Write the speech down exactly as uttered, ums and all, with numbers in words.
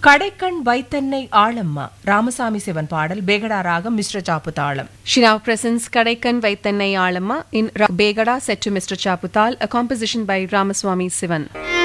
கடைக்கண் வைத்தென்னை ஆளம்மா ராமசாமி சிவன் பாடல் Begada Ragam Mister Chaputalam. She now presents Kadaikan Vaithanai Alamma in Begada set to Mister Chaputal, a composition by Ramaswamy Sivan.